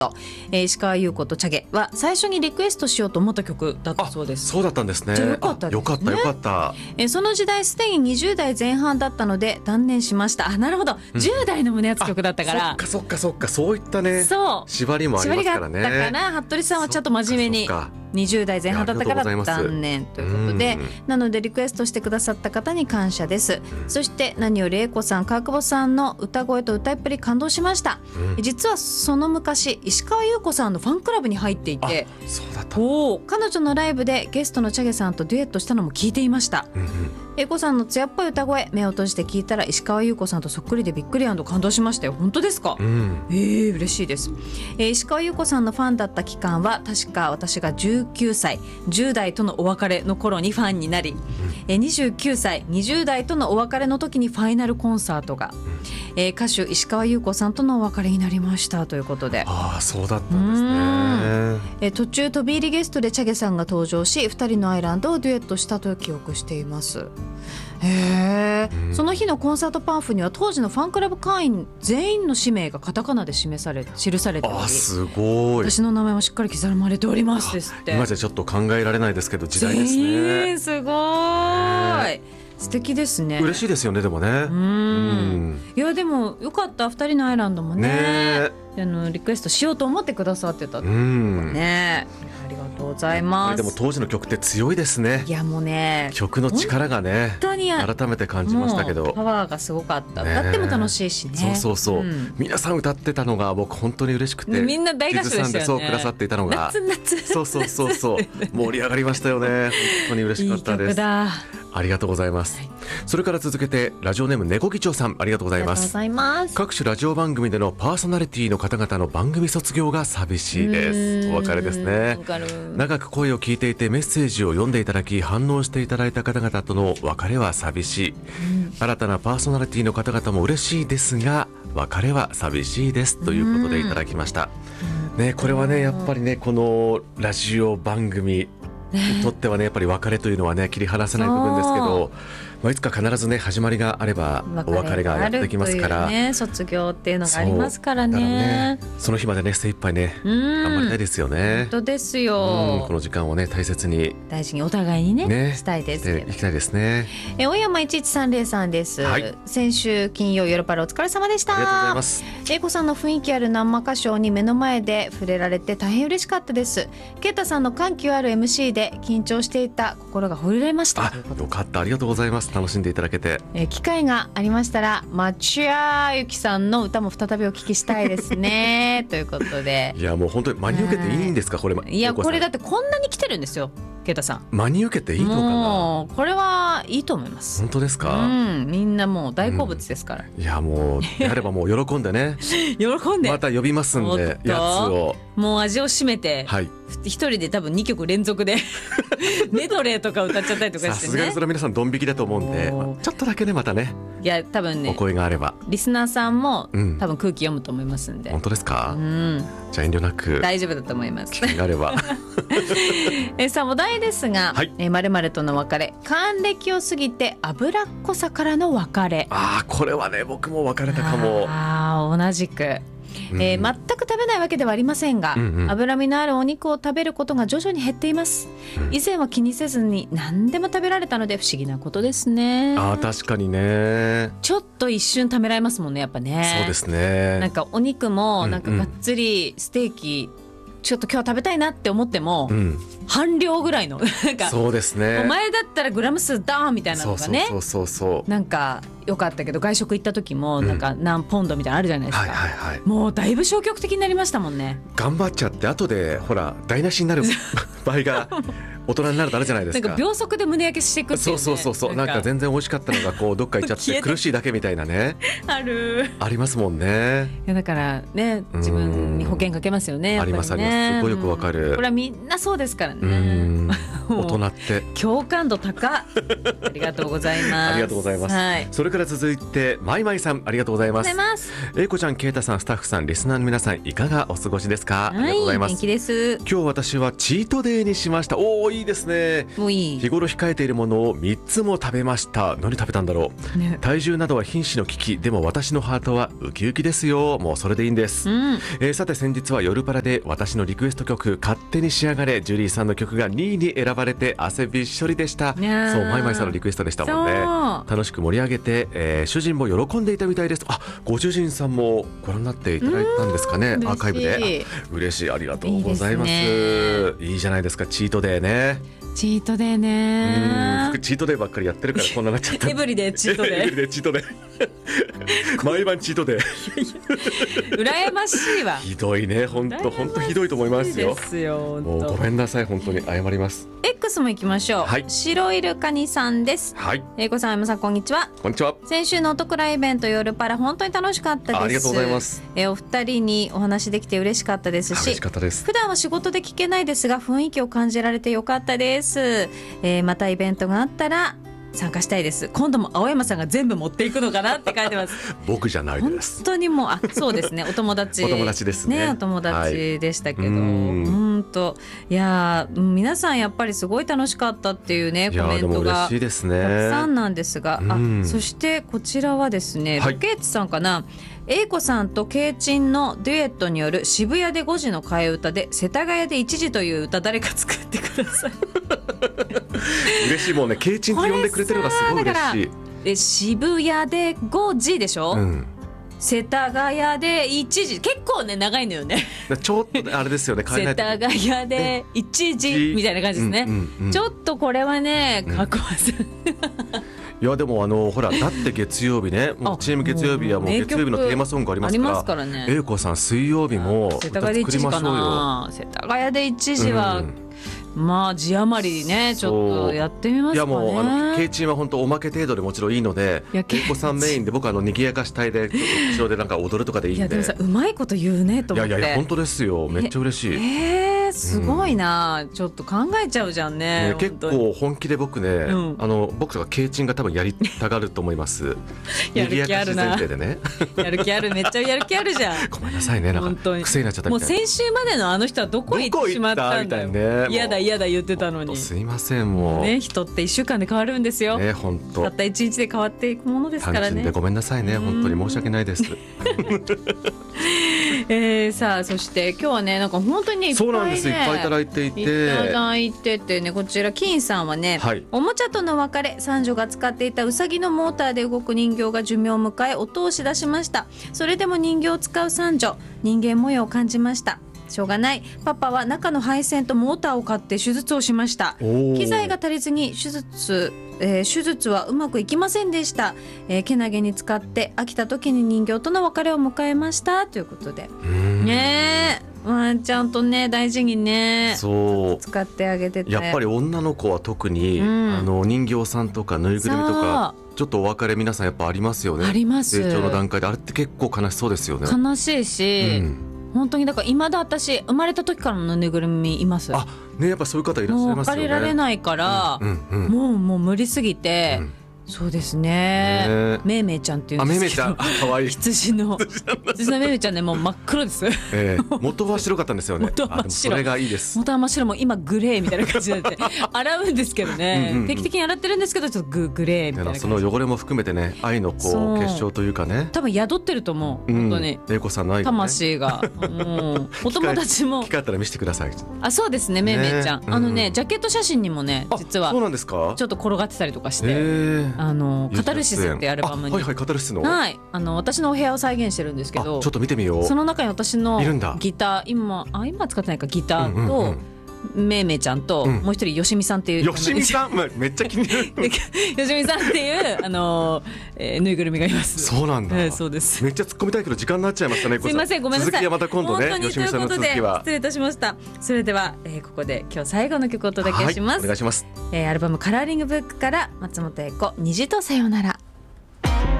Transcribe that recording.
石川優子とチャゲは最初にリクエストしようと思った曲だったそうです。 そうだったんですね。 じゃあよかったですね。 よかったよかった。 その時代すでに20代前半だったので断念しました。なるほど、10代の胸熱曲だったから、 そっかそういったね、 そう縛りもありますからね。 縛りがあったから服部さんはちょっと真面目に20代前半だったから断念ということで、なのでリクエストしてくださった方に感謝です。そして何より英子さん、川久保さんの歌声と歌いっぷり感動しました。実はその昔石川優子さんのファンクラブに入っていて、 そうだった。 彼女のライブでゲストのチャゲさんとデュエットしたのも聞いていました。英子さんの艶っぽい歌声、目を閉じて聞いたら石川優子さんとそっくりでびっくり&感動しましたよ。本当ですか？嬉しいです。石川優子さんのファンだった期間は確か私が19歳10代とのお別れの頃にファンになり、29歳20代とのお別れの時にファイナルコンサートが、歌手石川優子さんとのお別れになりましたということで、 そうだったんですね。 途中飛び入りゲストでチャゲさんが登場し2人のアイランドをデュエットしたと記憶しています。その日のコンサートパンフには当時のファンクラブ会員全員の氏名がカタカナで記されており、 すごい。 私の名前もしっかり刻まれておりますですって。 今じゃちょっと考えられないですけど時代ですね。 すごーい、素敵ですね。 嬉しいですよね。でもね、 いやでもよかった。2人のアイランドもねリクエストしようと思ってくださってたってね。ありがとうございます。 でも当時の曲って強いですね。 いやもうね、 曲の力がね本当に改めて感じましたけど、 パワーがすごかった。歌っても楽しいしね。 そう、皆さん歌ってたのが僕本当に嬉しくて、 みんな大合唱でしたよね。 そうくださっていたのが夏そう盛り上がりましたよね。本当に嬉しかったです。 いい曲だ。 ありがとうございます、それから続けてラジオネーム猫議長さん、ありがとうございます。各種ラジオ番組でのパーソナリティの方々の番組卒業が寂しいです。お別れですね。長く声を聞いていてメッセージを読んでいただき反応していただいた方々との別れは寂しい、新たなパーソナリティの方々も嬉しいですが別れは寂しいですということでいただきました、これはねやっぱりねこのラジオ番組にとってはねやっぱり別れというのはね切り離せない部分ですけど、いつか必ずね始まりがあればお別れがやってきますから、 卒業っていうのがありますからね。 その日までね精一杯ね頑張りたいですよね。 本当ですよ。 この時間をね大切に大事にお互いにねしたいですけど、 行きたいですね。 小山1130さんです、先週金曜夜パラお疲れ様でした。 ありがとうございます。 英子さんの雰囲気ある生歌唱に目の前で触れられて大変嬉しかったです。啓太さんの緩急ある MC で緊張していた心がほぐれました。 よかった、ありがとうございます。楽しんでいただけて、 機会がありましたら町屋ゆきさんの歌も再びお聞きしたいですねということで、 いやもう本当に真に受けていいんですかこれ。 いやこれだってこんなに来てるんですよ啓太さん。 真に受けていいのかな。 もうこれはいいと思います。 本当ですか。 みんなもう大好物ですから、 いやもうやればもう喜んでね喜んでまた呼びますんでやつをもう味を占めて、一人で多分2曲連続でメドレーとか歌っちゃったりとかしてね。 さすがにそれは皆さんドン引きだと思うんで、ちょっとだけねまたね、 いや多分ねお声があればリスナーさんも、多分空気読むと思いますんで。 本当ですか。じゃあ遠慮なく大丈夫だと思います。 機会があればさあお題ですが、〇〇との別れ、還暦を過ぎて脂っこさからの別れ。 これはね僕も別れたかも。 同じく全く食べないわけではありませんが、脂身のあるお肉を食べることが徐々に減っています。以前は気にせずに何でも食べられたので不思議なことですね。 確かにね。 ちょっと一瞬食べられますもんねやっぱね。 そうですね。 なんかお肉もなんかがっつりステーキちょっと今日食べたいなって思っても、半量ぐらいのなんかそうですね。 お前だったらグラム数ダーンみたいなのがね、 そうなんか良かったけど外食行った時もなんか何ポンドみたいなのあるじゃないですか、もうだいぶ消極的になりましたもんね。 頑張っちゃって後でほら台無しになる場合が大人になるとあるじゃないですか。 なんか秒速で胸焼けしていくっていうね。 そうなんか全然美味しかったのがこうどっか行っちゃって苦しいだけみたいなねありますもんね。 いやだからね自分に保険かけますよね。やっぱりね、 ありますすごいよくわかる。 これはみんなそうですからね大人って共感度高ありがとうございますありがとうございます、はい、それから続いてまいまいさん、ありがとうございます。英子ちゃん、けいたさん、スタッフさん、リスナーの皆さん、いかがお過ごしですか？ はい、 ありがとうございます。 元気です。 今日私はチートデーにしました。おー、いいですね。日頃控えているものを3つも食べました。何食べたんだろう、ね、体重などは瀕死の危機。でも私のハートはウキウキですよ。もうそれでいいんです、さて先日は夜パラで私のリクエスト曲勝手に仕上がれ、ジュリーさんの曲が2位に選ばれて汗びっしょりでした。そう、まいまいさんのリクエストでしたもんね。楽しく盛り上げて、主人も喜んでいたみたいです。ご主人さんもご覧になっていただいたんですかね、アーカイブで。嬉しい、ありがとうございます。いいじゃないですか、チートデーね。 チートデーね。 僕チートデーばっかりやってるからこんななっちゃった。 エブリデイチートデー。 エブリデイチートデー。毎晩チートデー。 羨ましいわ。 ひどいね、本当ひどいと思いますよ。もうごめんなさい、本当に謝ります。 X も行きましょう、はい、白イルカニさんです。 はい、 英子さん、山さん、こんにちは。 こんにちは。 先週のお得らイベント夜パラ本当に楽しかったです。 ありがとうございます。 お二人にお話できて嬉しかったですし、 嬉しかったです。 普段は仕事で聞けないですが雰囲気を感じられてよかったです。またイベントがあったら参加したいです。今度も青山さんが全部持っていくのかなって書いてます僕じゃないです。 本当にもうそうですね、お友達お友達ですね。 お友達でしたけど、本当いや皆さんやっぱりすごい楽しかったっていうねコメントがたくさんなんですが、そしてこちらはですね、ロケッツさんかな、英子さんとケイチンのデュエットによる渋谷で5時の替え歌で世田谷で1時という歌誰か作ってください嬉しい、もうね、ケイチンって呼んでくれてるのがすごい嬉しい。 渋谷で5時でしょ、世田谷で1時、結構ね長いのよねちょっとあれですよね、 世田谷で1時みたいな感じですね、ちょっとこれはねかっこいいいやでもほらだって月曜日ね、もうチーム月曜日はもう月曜日のテーマソングありますからね。英子さん水曜日も歌作りましょうよ。 世田谷で1時は、まあ字余りね、ちょっとやってみますかね。 いやもうケイチンは本当おまけ程度でもちろんいいので、英子さんメインで僕は賑やかし隊で後ろでなんか踊るとかでいいんで。いやでもさ、うまいこと言うねと思って。 いや本当ですよ、めっちゃ嬉しい。 すごいな、ちょっと考えちゃうじゃんね。 結構本気で僕ね、僕とかケイチンが多分やりたがると思いますやる気あるな。 前提でねやる気ある、めっちゃやる気あるじゃんごめんなさいね、なんか癖になっちゃったみたいな。 もう先週までのあの人はどこ行ってしまったんだよ。嫌だ嫌だ言ってたのに。 すいません、もうね、人って1週間で変わるんですよ。 ね、本当。 たった1日で変わっていくものですからね。 単純でごめんなさいね、本当に申し訳ないですさあそして今日はね、なんか本当にいっぱいね、 そうなんです、いっぱいいただいていて、 ね、こちら金さんはね、おもちゃとの別れ、三女が使っていたウサギのモーターで動く人形が寿命を迎え音をし出しました。それでも人形を使う三女、人間模様を感じました。しょうがない、パパは中の配線とモーターを買って手術をしました。機材が足りずに手術はうまくいきませんでした。けなげに使って飽きた時に人形との別れを迎えましたということでね、ちゃんとね大事にね、そう使ってあげてて、 やっぱり女の子は特に、人形さんとかぬいぐるみとかちょっとお別れ皆さんやっぱありますよね。 あります。 成長の段階であれって結構悲しそうですよね。 悲しいし、本当にだから今だ私生まれた時からのぬいぐるみいます。 あ、ね、やっぱそういう方いらっしゃいますよね。 もう借りられないから、もう無理すぎて、そうですね、めいめいちゃんっていうんですけど、 めいめいちゃん、かわいい。 羊のめいめいちゃんね、もう真っ黒です。 元は白かったんですよね。 元は真っ白。 それがいいです。 元は真っ白、も今グレーみたいな感じになって洗うんですけどね、定期的に洗ってるんですけど、ちょっとグレーみたいな感じ。 その汚れも含めてね、愛の結晶というかね、 多分宿ってると思う、本当に英子さんの愛が、 魂がお友達も機会あったら見せてください。 そうですね、めいめいちゃん、ジャケット写真にもね、実はそうなんですか、 ちょっと転がってたりとかして、カタルシスってアルバムに、 カタルシスの、 私のお部屋を再現してるんですけど、 ちょっと見てみよう。 その中に私のギター、今使ってないか、ギターと、めいめいちゃんと、もう一人よしみさんっていう、 よしみさんめっちゃ気になるよしみさんっていうぬいぐるみがいます。 そうなんだ、 そうです。 めっちゃ突っ込みたいけど時間になっちゃいましたね。 すいません、ごめんなさい。 続きはまた今度ね、よしみさんの続きは。 失礼いたしました。それでは、ここで今日最後の曲をお届けします。 お願いします。 アルバムカラーリングブックから松本英子、虹とさよなら。